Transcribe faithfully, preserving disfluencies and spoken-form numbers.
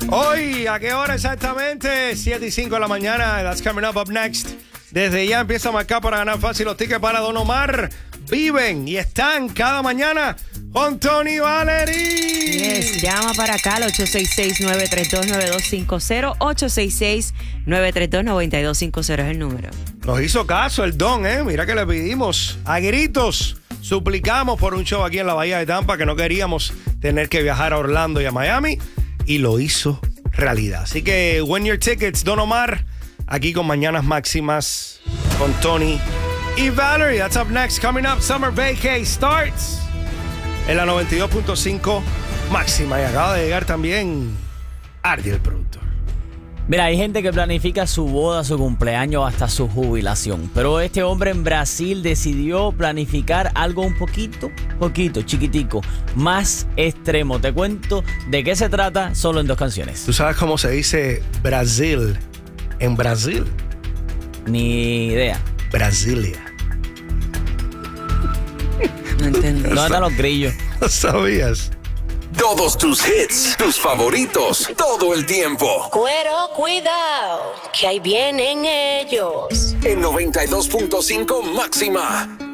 Hoy, ¿a qué hora exactamente? siete y cinco de la mañana. That's coming up, up next. Desde ya empieza a marcar para ganar fácil los tickets para Don Omar. Viven y están cada mañana con Tony Valerie. Yes, llama para acá al ocho seis seis, nueve tres dos, nueve dos cinco cero. ocho seis seis, nueve tres dos, nueve dos cinco cero es el número. Nos hizo caso el Don, ¿eh? Mira que le pedimos a gritos. Suplicamos por un show aquí en la Bahía de Tampa, que no queríamos tener que viajar a Orlando y a Miami, y lo hizo realidad. Así que win your tickets, Don Omar, aquí con Mañanas Máximas con Tony y Valerie. That's up next. Coming up, Summer Vacay starts en la noventa y dos punto cinco máxima. Y acaba de llegar también Ardi, el productor. Mira, hay gente que planifica su boda, su cumpleaños, hasta su jubilación. Pero este hombre en Brasil decidió planificar algo un poquito, poquito, chiquitico, más extremo. Te cuento de qué se trata solo en dos canciones. ¿Tú sabes cómo se dice Brasil en Brasil? Ni idea. Brasilia. No entiendo. ¿Dónde están los grillos? ¿No sabías? Todos tus hits, tus favoritos, todo el tiempo. Cuero, cuidado, que ahí vienen ellos. En noventa y dos punto cinco máxima.